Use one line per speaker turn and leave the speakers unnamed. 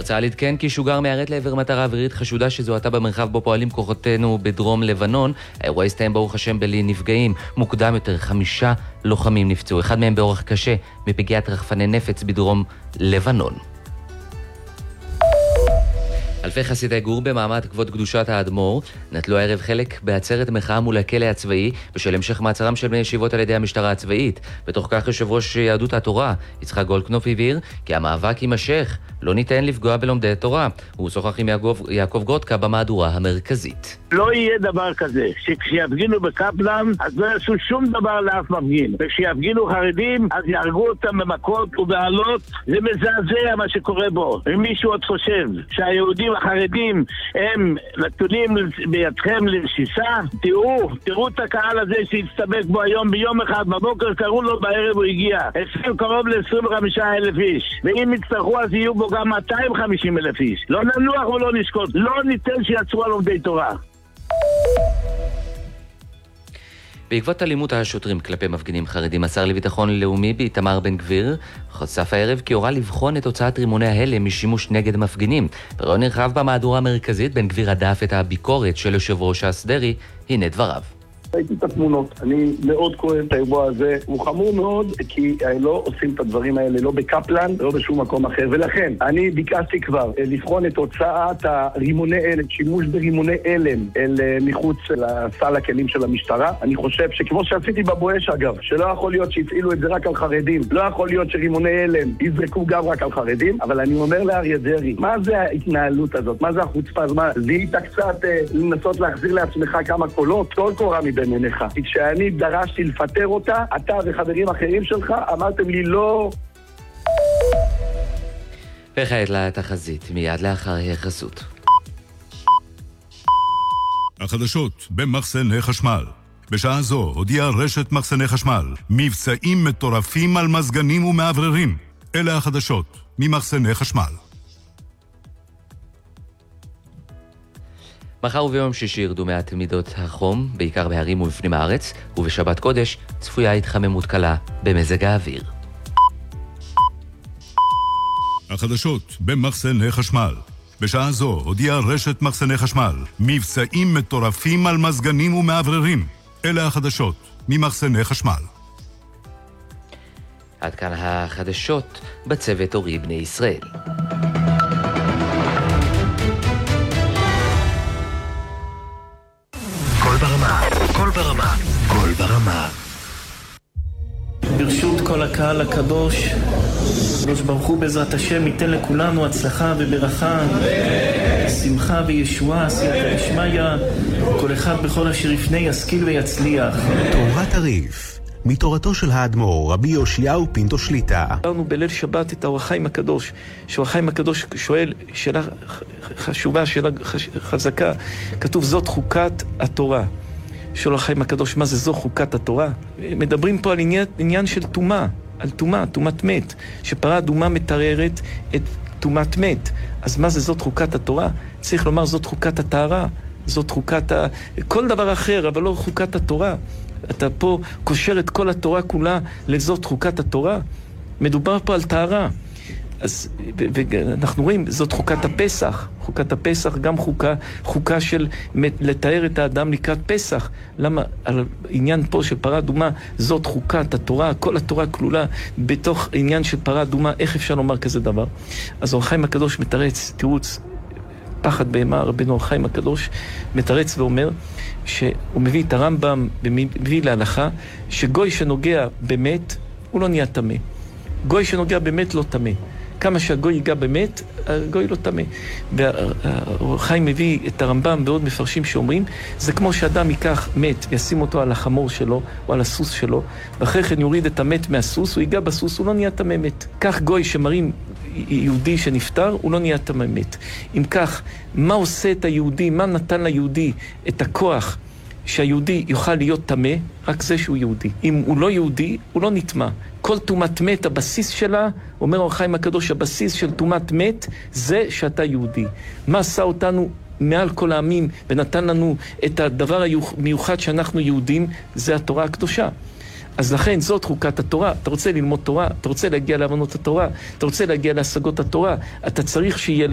צה"ל עדכן כי שוגר מיירט לעבר מטרה אווירית חשודה שזוהתה במרחב בו פועלים כוחותינו בדרום לבנון. האירוע הסתיים ברוך השם בלי נפגעים. מוקדם יותר 5 לוחמים נפצעו, אחד מהם באורח קשה מפגיעת רחפני נפץ בדרום לבנון. אלפי חסידי גור במעמד כבוד קדושת האדמו"ר נטלו הערב חלק בעצרת מחאה מול הכלא הצבאי בשל המשך מעצרם של בני ישיבות על ידי המשטרה הצבאית. בתוך כך יושב ראש יהדות התורה יצחק גולדקנופ הבהיר כי המאבק יימשך, לא ניתן לפגוע בלומדי התורה. הוא שוחח עם יעקב גרודקה במהדורה המרכזית.
לא יהיה דבר כזה שכשיפגינו בקפלן אז לא יעשו שום דבר לאף מפגין, וכשיפגינו חרדים אז יהרגו אותם במכות ובעלות. זה מזעזע מה שקורה בו. אם מישהו עוד חושב שהיהודים החרדים הם נתונים בידכם לרשיסה, תראו את הקהל הזה שהצטבק בו היום ביום אחד, בבוקר קראו לו, בערב הוא הגיע קרוב ל-25,000 איש, ואם יצטרכו אז יהיו בו גם 250,000 איש. לא ננוח ולא נשקוט, לא ניתן שיצרו על לומדי תורה.
בעקבות אלימות השוטרים כלפי מפגינים חרדים, השר לביטחון לאומי איתמר בן גביר חשף הערב כי הורה לבחון את הוצאת רימוני ההלם משימוש נגד מפגינים. בראיון נרחב במהדורה המרכזית בן גביר הדף את הביקורת של יושב ראש ש"ס דרעי. הנה דבריו.
ראיתי את התמונות, אני מאוד כואב את האירוע הזה, הוא חמור מאוד כי לא עושים את הדברים האלה לא בקפלן ולא בשום מקום אחר, ולכן אני ביקשתי כבר לבחון את הוצאת הרימוני הלם, שימוש ברימוני הלם אל מחוץ לסל הכלים של המשטרה. אני חושב שכמו שעשיתי בבואש אגב, שלא יכול להיות שיפעילו את זה רק על חרדים, לא יכול להיות שרימוני הלם יזרקו גם רק על חרדים, אבל אני אומר לאריה דרעי, מה זה ההתנהלות הזאת? מה זה החוצפה? זיהית קצת לנסות להחזיר לעצמך כמה קולות? כל קורה מבין עיניך. כשאני דרשתי לפטר אותה, אתה וחברים אחרים שלך אמרתם לי לא.
וכעת לתחזית, מיד לאחר החסות.
החדשות במחסני חשמל. בשעה זו הודיעה רשת מחסני חשמל מבצעים מטורפים על מזגנים ומעבררים. אלה החדשות ממחסני חשמל.
מחר וביום שישי ירדו מעט מידות החום, בעיקר בהרים ובפנים הארץ, ובשבת קודש צפויה התחממות קלה במזג האוויר.
החדשות במחסני חשמל. בשעה זו הודיעה רשת מחסני חשמל מבצעים מטורפים על מזגנים ומעבררים. אלה החדשות ממחסני חשמל.
עד כאן החדשות בצוות אורי בני ישראל.
קול ברמה.
ברשות כל הקהל הקדוש, הקדוש ברוך הוא בעזרת השם ייתן לכולנו הצלחה וברכה, שמחה וישועה, סייעתא דשמיא, כל אחד בכל אשר יפנה ישכיל ויצליח.
תורת הריף, מתורתו של האדמו"ר רבי יאשיהו פינטו שליטא.
אמרנו בליל שבת את האור החיים הקדוש, שאור החיים הקדוש שואל שאלה חשובה, שאלה חזקה. כתוב זאת חוקת התורה. שואל החיים הקדוש, מה זה זו חוקת התורה? מדברים פה על עניין של טומאה, על טומאת מת, שפרה אדומה מתררת את טומאת מת. אז מה זה זאת חוקת התורה? צריך לומר זאת חוקת הטהרה, זאת חוקת כל דבר אחר, אבל לא חוקת התורה. אתה פה קושר את כל התורה כולה לזאת חוקת התורה. מדובר פה על טהרה. אז אנחנו רואים, זאת חוקת הפסח. חוקת הפסח גם חוקה של לתאר את האדם לקראת פסח. למה? על עניין פה של פרה אדומה, זאת חוקת התורה, כל התורה כלולה בתוך עניין של פרה אדומה. איך אפשר לומר כזה דבר? אז אור החיים הקדוש מתרץ, תירוץ, פחד בהמה, רבנו אור החיים הקדוש מתרץ ואומר שהוא מביא את הרמב"ם ומביא להלכה שגוי שנוגע באמת הוא לא נהיה טמא. גוי שנוגע באמת לא טמא. כמה שהגוי ייגע באמת, הגוי לא טמא. ואור החיים מביא את הרמב"ם ועוד מפרשים שאומרים, זה כמו שאדם ייקח מת וישים אותו על החמור שלו או על הסוס שלו, ואחרי כן יוריד את המת מהסוס, הוא ייגע בסוס, הוא לא נהיה טמא מת. כך גוי שמרים יהודי שנפטר, הוא לא נהיה טמא מת. אם כך, מה עושה את היהודי, מה נתן ליהודי את הכוח שהיהודי יוכל להיות טמא? רק זה שהוא יהודי. אם הוא לא יהודי, הוא לא נטמא. כל טומאת מת, הבסיס שלה, אומר אור החיים הקדוש, הבסיס של טומאת מת, זה שאתה יהודי. מה עשה אותנו מעל כל העמים ונתן לנו את הדבר המיוחד שאנחנו יהודים? זה התורה הקדושה. אז לכן זאת חוקת התורה. אתה רוצה ללמוד תורה, אתה רוצה להגיע להבנות התורה, אתה רוצה להגיע להשגות התורה, אתה צריך שיהיה